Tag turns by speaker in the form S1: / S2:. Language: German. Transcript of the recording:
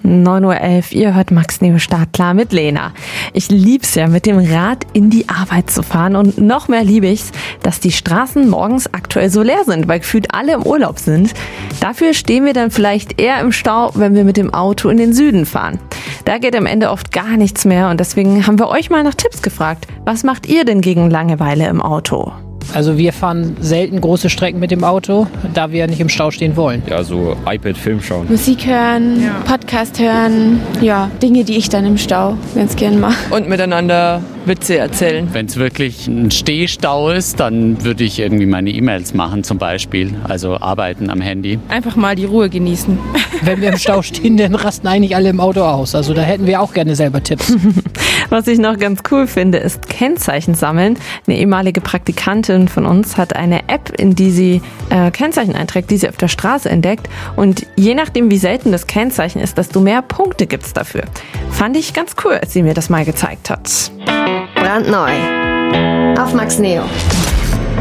S1: 9:11 Uhr, ihr hört Max Neo Startklar mit Lena. Ich lieb's ja, mit dem Rad in die Arbeit zu fahren und noch mehr liebe ich's, dass die Straßen morgens aktuell so leer sind, weil gefühlt alle im Urlaub sind. Dafür stehen wir dann vielleicht eher im Stau, wenn wir mit dem Auto in den Süden fahren. Da geht am Ende oft gar nichts mehr und deswegen haben wir euch mal nach Tipps gefragt. Was macht ihr denn gegen Langeweile im Auto?
S2: Also wir fahren selten große Strecken mit dem Auto, da wir nicht im Stau stehen wollen.
S3: Ja, so iPad-Film schauen.
S4: Musik hören, Podcast hören, ja, Dinge, die ich dann im Stau ganz gern mache.
S5: Und miteinander Witze erzählen.
S6: Wenn es wirklich ein Stehstau ist, dann würde ich irgendwie meine E-Mails machen zum Beispiel, also arbeiten am Handy.
S7: Einfach mal die Ruhe genießen.
S2: Wenn wir im Stau stehen, dann rasten eigentlich alle im Auto aus. Also da hätten wir auch gerne selber Tipps.
S1: Was ich noch ganz cool finde, ist Kennzeichen sammeln. Eine ehemalige Praktikantin von uns hat eine App, in die sie Kennzeichen einträgt, die sie auf der Straße entdeckt. Und je nachdem, wie selten das Kennzeichen ist, desto mehr Punkte gibt's dafür. Fand ich ganz cool, als sie mir das mal gezeigt hat.
S8: Brandneu auf Max Neo.